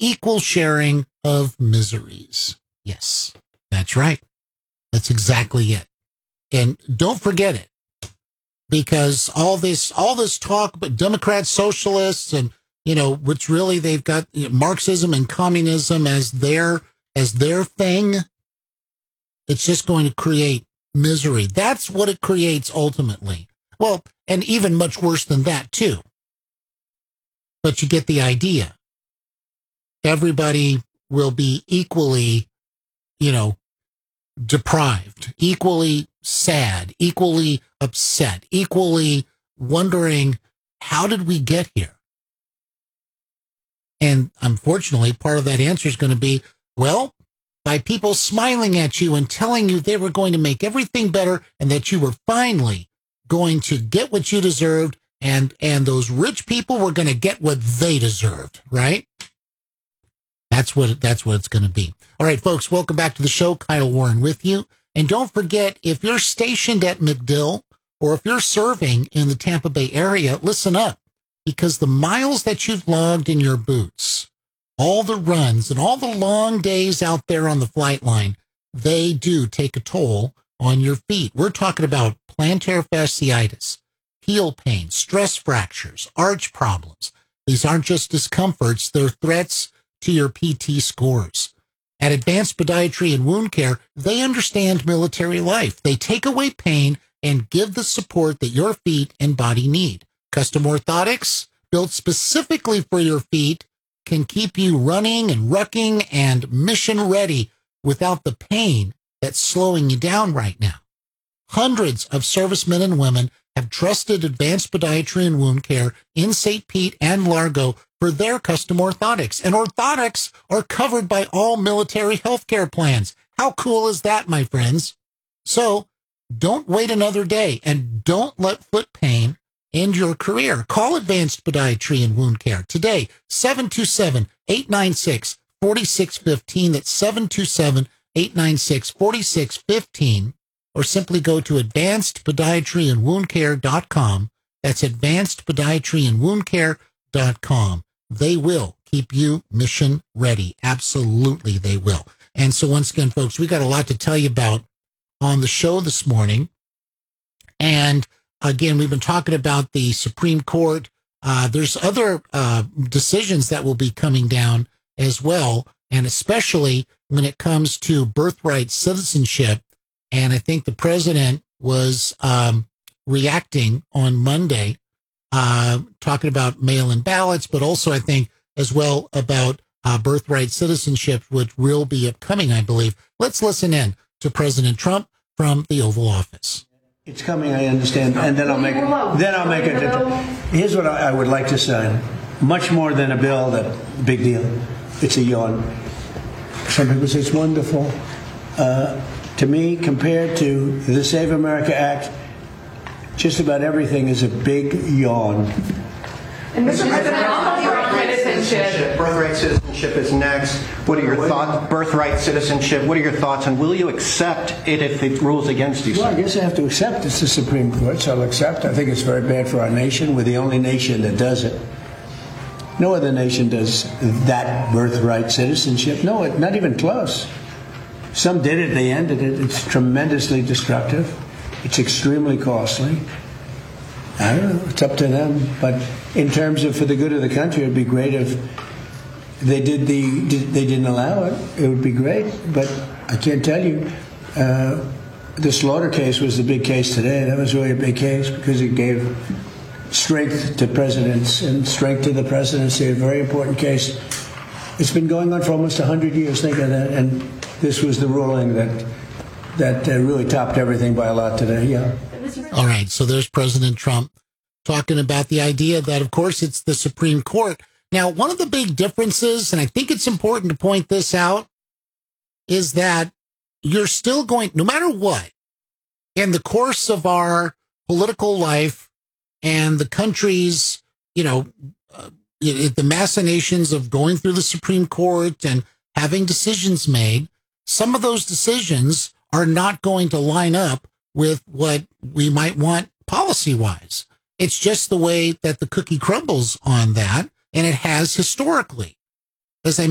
equal sharing of miseries. Yes, that's right. That's exactly it. And don't forget it, because all this talk about Democrats, socialists, and, which really they've got Marxism and communism as their thing. It's just going to create misery. That's what it creates ultimately. Well, and even much worse than that too. But you get the idea. Everybody will be equally, deprived, equally sad, equally upset, equally wondering, how did we get here? And unfortunately, part of that answer is going to be, well, by people smiling at you and telling you they were going to make everything better and that you were finally going to get what you deserved, and those rich people were going to get what they deserved, right? That's what it's going to be. All right, folks, welcome back to the show. Kyle Warren with you. And don't forget, if you're stationed at MacDill or if you're serving in the Tampa Bay area, listen up, because the miles that you've logged in your boots, all the runs and all the long days out there on the flight line, they do take a toll on your feet. We're talking about plantar fasciitis, heel pain, stress fractures, arch problems. These aren't just discomforts, they're threats to your PT scores. At Advanced Podiatry and Wound Care, they understand military life. They take away pain and give the support that your feet and body need. Custom orthotics, built specifically for your feet, can keep you running and rucking and mission ready without the pain that's slowing you down right now. Hundreds of servicemen and women have trusted Advanced Podiatry and Wound Care in St. Pete and Largo for their custom orthotics. And orthotics are covered by all military healthcare plans. How cool is that, my friends? So don't wait another day and don't let foot pain end your career. Call Advanced Podiatry and Wound Care today, 727-896-4615. That's 727-896-4615. Or simply go to advancedpodiatryandwoundcare.com. That's advancedpodiatryandwoundcare.com. They will keep you mission ready. Absolutely, they will. And so once again, folks, we got a lot to tell you about on the show this morning. And again, we've been talking about the Supreme Court. There's other decisions that will be coming down as well, and especially when it comes to birthright citizenship. And I think the president was reacting on Monday, talking about mail-in ballots, but also I think as well about birthright citizenship, which will be upcoming, I believe. Let's listen in to President Trump from the Oval Office. It's coming, I understand, and then I'll make it. Here's what I would like to sign. Much more than a bill, that big deal. It's a yawn. Some people say it's wonderful. To me, compared to the Save America Act, just about everything is a big yawn. And Mr. President, on birthright citizenship. Birthright citizenship is next. What are your thoughts? Birthright citizenship. What are your thoughts? And will you accept it if it rules against you? Well, I guess I have to accept it's the Supreme Court, so I'll accept. I think it's very bad for our nation. We're the only nation that does it. No other nation does that birthright citizenship. No, not even close. Some did it, they ended it. It's tremendously destructive. It's extremely costly. I don't know, it's up to them. But in terms of for the good of the country, it'd be great if they didn't allow it. It would be great. But I can't tell you, the Slaughter case was the big case today. That was really a big case because it gave strength to presidents and strength to the presidency, a very important case. It's been going on for almost 100 years, think of that. And this was the ruling that really topped everything by a lot today, yeah. All right, so there's President Trump talking about the idea that, of course, it's the Supreme Court. Now, one of the big differences, and I think it's important to point this out, is that you're still going, no matter what, in the course of our political life and the country's, the machinations of going through the Supreme Court and having decisions made, some of those decisions are not going to line up with what we might want policy-wise. It's just the way that the cookie crumbles on that, and it has historically. As I